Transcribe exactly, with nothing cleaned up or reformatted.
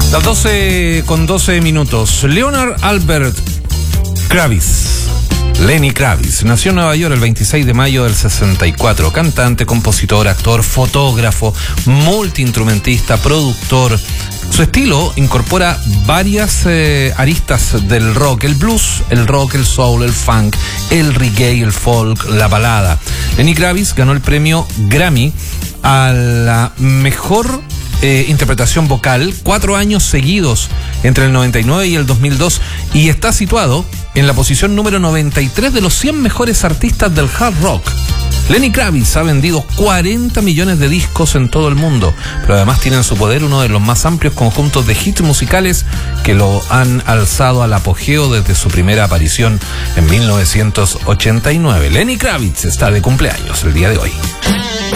Las doce con doce minutos. Leonard Albert Kravitz, Lenny Kravitz, nació en Nueva York el veintiséis de mayo del sesenta y cuatro. Cantante, compositor, actor, fotógrafo, multiinstrumentista, productor. Su estilo incorpora varias eh, aristas del rock, el blues, el rock, el soul, el funk, el reggae, el folk, la balada. Lenny Kravitz ganó el premio Grammy a la mejor eh, interpretación vocal cuatro años seguidos, entre el noventa y nueve y el dos mil dos, y está situado en la posición número noventa y tres de los cien mejores artistas del hard rock. Lenny Kravitz ha vendido cuarenta millones de discos en todo el mundo, pero además tiene en su poder uno de los más amplios conjuntos de hits musicales que lo han alzado al apogeo desde su primera aparición en mil novecientos ochenta y nueve. Lenny Kravitz está de cumpleaños el día de hoy.